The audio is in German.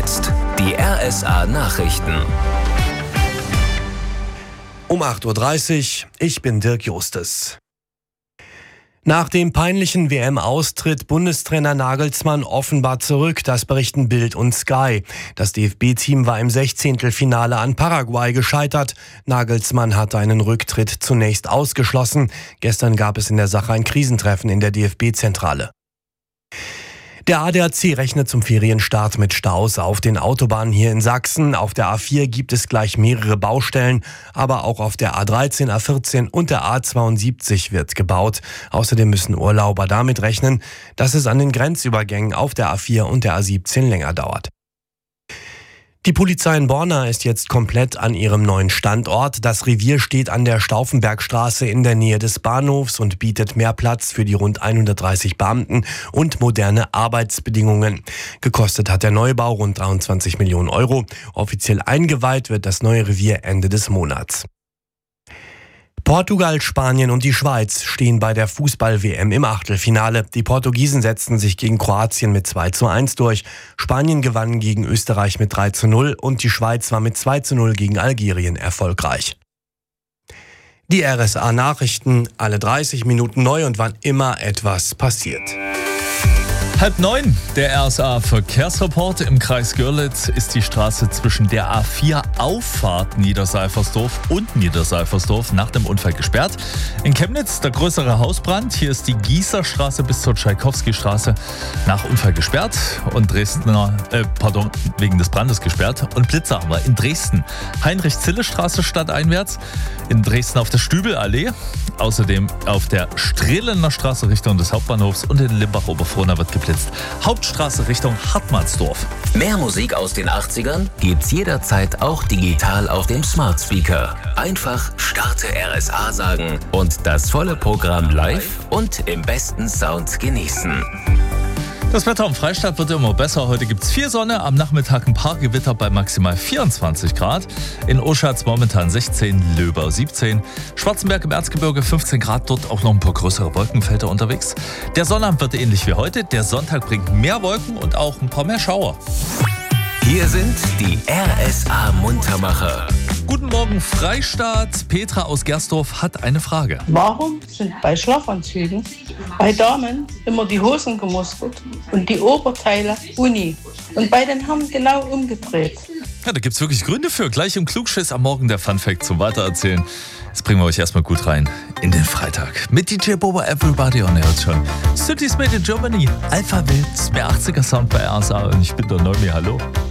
jetzt die RSA Nachrichten. Um 8.30 Uhr, ich bin Dirk Justes. Nach dem peinlichen WM-Austritt Bundestrainer Nagelsmann offenbar zurück, das berichten Bild und Sky. Das DFB-Team war im 16. an Paraguay gescheitert. Nagelsmann hatte einen Rücktritt zunächst ausgeschlossen. Gestern gab es in der Sache ein Krisentreffen in der DFB-Zentrale. Der ADAC rechnet zum Ferienstart mit Staus auf den Autobahnen hier in Sachsen. Auf der A4 gibt es gleich mehrere Baustellen, aber auch auf der A13, A14 und der A72 wird gebaut. Außerdem müssen Urlauber damit rechnen, dass es an den Grenzübergängen auf der A4 und der A17 länger dauert. Die Polizei in Borna ist jetzt komplett an ihrem neuen Standort. Das Revier steht an der Stauffenbergstraße in der Nähe des Bahnhofs und bietet mehr Platz für die rund 130 Beamten und moderne Arbeitsbedingungen. Gekostet hat der Neubau rund 23 Millionen Euro. Offiziell eingeweiht wird das neue Revier Ende des Monats. Portugal, Spanien und die Schweiz stehen bei der Fußball-WM im Achtelfinale. Die Portugiesen setzten sich gegen Kroatien mit 2:1 durch. Spanien gewann gegen Österreich mit 3:0 und die Schweiz war mit 2:0 gegen Algerien erfolgreich. Die RSA-Nachrichten, alle 30 Minuten neu und wann immer etwas passiert. 8:30, der RSA-Verkehrsreport. Im Kreis Görlitz ist die Straße zwischen der A4 Auffahrt Niederseifersdorf und Niederseifersdorf nach dem Unfall gesperrt. In Chemnitz der größere Hausbrand. Hier ist die Gießerstraße bis zur Tschaikowski-Straße nach Unfall gesperrt und wegen des Brandes gesperrt. Und Blitzer haben wir in Dresden. Heinrich-Zille-Straße stadteinwärts. In Dresden auf der Stübelallee. Außerdem auf der Strehlener Straße Richtung des Hauptbahnhofs und in Limbach-Oberfrohna wird geblitzt. Hauptstraße Richtung Hartmannsdorf. Mehr Musik aus den 80ern gibt's jederzeit auch digital auf dem Smart Speaker. Einfach Starte RSA sagen und das volle Programm live und im besten Sound genießen. Das Wetter am Freistaat wird immer besser. Heute gibt es viel Sonne, am Nachmittag ein paar Gewitter bei maximal 24 Grad. In Oschatz momentan 16, Löbau 17, Schwarzenberg im Erzgebirge 15 Grad, dort auch noch ein paar größere Wolkenfelder unterwegs. Der Sonnabend wird ähnlich wie heute. Der Sonntag bringt mehr Wolken und auch ein paar mehr Schauer. Hier sind die RSA-Muntermacher. Guten Morgen Freistaat. Petra aus Gersdorf hat eine Frage. Warum sind bei Schlafanzügen bei Damen immer die Hosen gemustert und die Oberteile uni? Und bei den Herren genau umgedreht. Ja, da gibt es wirklich Gründe für. Gleich im Klugschiss am Morgen der Funfact zum Weitererzählen. Jetzt bringen wir euch erstmal gut rein in den Freitag. Mit DJ Bobo Everybody on Air schon. Cities Made in Germany. Alpha Wild, mehr 80er Sound bei RSA und ich bin der Neumi. Hallo.